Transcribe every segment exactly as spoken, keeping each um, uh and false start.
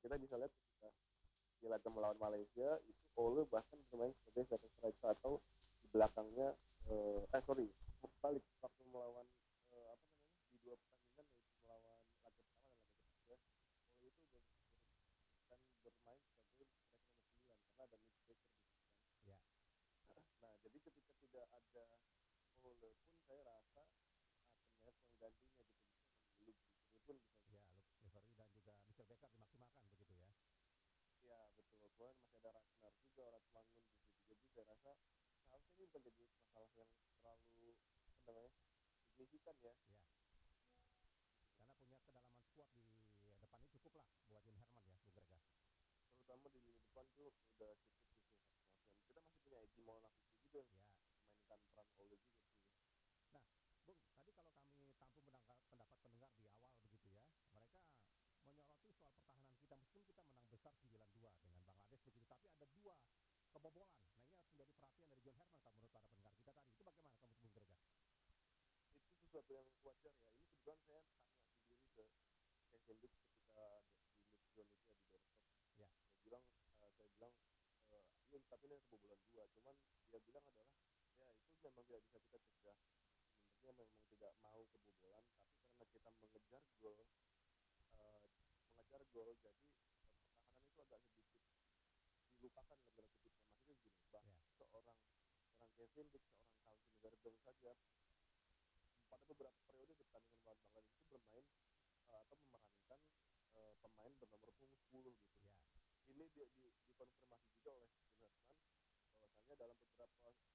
kita bisa lihat ketika di laga melawan Malaysia itu Ole bahkan bermain sebagai second striker atau di belakangnya eh, eh sorry balik waktu melawan eh, apa namanya di dua pertandingan yaitu melawan laga pertama dan laga ketiga Ole itu ber, ber, dan bermain sebagai striker nomor sembilan karena ada Mitch Baker di situ kan. Ya. Nah jadi ketika tidak ada Ole pun saya rasa akan banyak penggantinya gitu misalkan Luke Dickery pun bisa Ya, Luke Dickery dan juga mister Baker dimaksimalkan begitu ya. ya betul, kemudian masih ada Ragnar juga, Ratmangun di situ. Jadi saya rasa seharusnya ini bukan jadi masalah yang terlalu apa namanya signifikan ya. Ya. Karena punya kedalaman squad di depan ini cukup lah buat John Herman ya, Bung Rega. Terutama di lini depan tuh udah cukup gitu. Kita masih punya Egi Maulana Fikri juga Ya. memainkan peran Ole juga sih. Nah, Bung, tadi kalau kami tampung pendapat pendengar di awal begitu ya, mereka menyoroti soal pertahanan kita meskipun kita menang besar sembilan dua dengan Bangladesh begitu, tapi ada dua kebobolan. Nah, ini harus menjadi perhatian dari John Herman kalau menurut para pendengar kita tadi. Itu bagaimana kamu Bung Rega? Itu sesuatu yang wajar ya. Ini kebetulan saya tanya sendiri ke Kevin Dix ketika di newsroom itu ya di doorstop. Ya. Saya bilang, uh, saya bilang uh, ini tapi ini kebobolan dua. Cuman dia bilang adalah ya itu memang tidak bisa kita cegah. Sebenarnya memang tidak mau kebobolan, tapi karena kita mengejar gol, uh, mengejar gol, jadi uh, pertahanan itu agak sedikit dilupakan dalam tanda kutipnya. Maksudnya begini, bahkan Ya. seorang seorang Kevin Dix, seorang Calvin Gardel saja pada beberapa periode pertandingan melawan Bangladesh itu bermain uh, atau memerankan uh, pemain bernomor punggung sepuluh gitu. Ya. Ini di, di, dikonfirmasi juga oleh John Herman bahwasanya dalam beberapa fase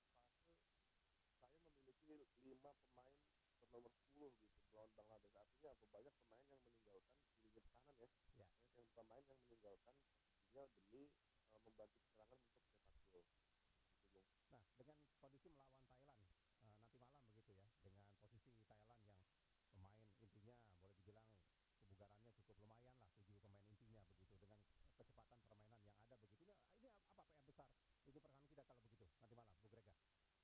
saya memiliki lima pemain bernomor sepuluh gitu melawan Bangladesh. Artinya apa? Banyak pemain yang meninggalkan di lini pertahanan ya. Ya. Banyak yang pemain yang meninggalkan posisinya demi uh, membantu serangan untuk cetak gol. Gitu, Bung. Nah, dengan kondisi melawan Thailand uh, nanti malam begitu ya, dengan posisi Thailand yang pemain intinya boleh dibilang kebugarannya cukup lumayan lah, tujuh pemain intinya begitu, dengan kecepatan permainan yang ada begitu. Nah, ini apa P R besar bagi pertahanan kita kalau begitu nanti malam, Bung Rega?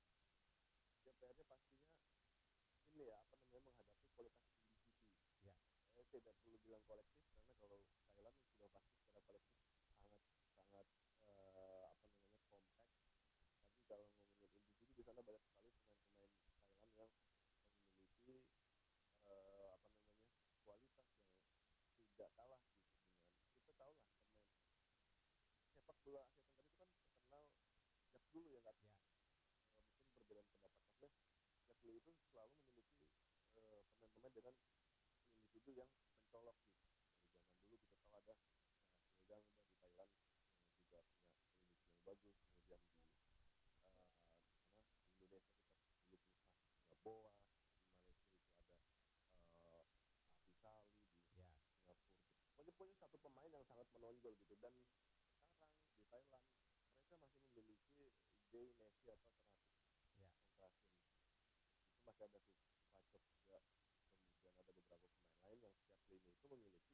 Ya P R-nya pastinya ini ya apa namanya menghadapi kualitas individu. Ya. Saya tidak perlu bilang kolektif karena kalau Thailand sudah pasti secara kolektif sangat sangat uh, apa namanya kompak. Tapi kalau ngomongin individu di sana banyak sekali pemain-pemain Thailand yang memiliki uh, apa namanya kualitas yang tidak kalah gitu dengan kita tahu lah pemain sepak bola Asia Tenggara itu kan terkenal sejak dulu ya kan. Ya. Uh, mungkin berbeda pendapat maksudnya sejak dulu itu selalu memiliki uh, pemain-pemain dengan individu yang mencolok gitu. Dari zaman dulu kita tahu ada Sildang dari Thailand yang juga punya individu yang bagus. Kemudian di uh, mana di Indonesia kita dulu punya Boa, di Malaysia itu ada uh, Hafiz Ali, di Ya. Singapura. Pokoknya punya satu pemain yang sangat menonjol gitu dan sekarang di Thailand mereka masih memiliki Jay Messi atau alternatif Ya. yang terakhir itu masih ada tuh Racok juga, kemudian ada beberapa pemain lain yang setiap lini itu memiliki